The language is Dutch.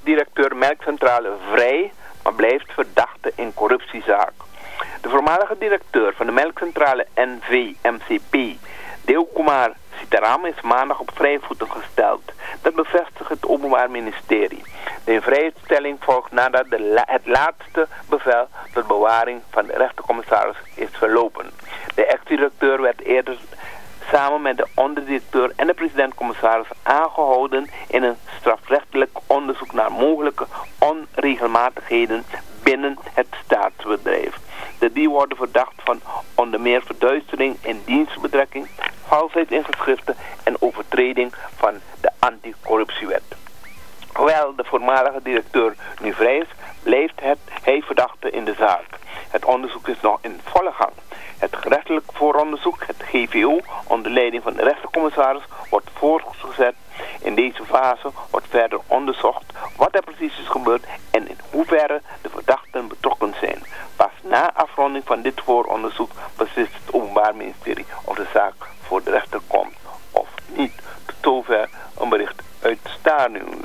ex-directeur Melkcentrale vrij, maar blijft verdachte in corruptiezaak. De voormalige directeur van de Melkcentrale NV-MCP, Deokumar Sitaram, is maandag op vrije voeten gesteld. Dat bevestigt het Openbaar Ministerie. De invrijstelling volgt nadat het laatste bevel tot bewaring van de rechtercommissaris is verlopen. De ex-directeur werd eerder samen met de onderdirecteur en de president-commissaris aangehouden in een strafrechtelijk onderzoek naar mogelijke onregelmatigheden binnen het staatsbedrijf. De die worden verdacht van onder meer verduistering in dienstbetrekking, valsheid in geschriften en overtreding van de anticorruptiewet. Hoewel de voormalige directeur nu vrij is, blijft hij verdachte in de zaak. Het onderzoek is nog in volle gang. Het gerechtelijk vooronderzoek, het GVO, onder leiding van de rechtercommissaris, wordt voortgezet. In deze fase wordt verder onderzocht wat er precies is gebeurd en in hoeverre de verdachten betrokken zijn. Pas na afronding van dit vooronderzoek beslist het Openbaar Ministerie of de zaak voor de rechter komt of niet. Tot zover een bericht uit Star News.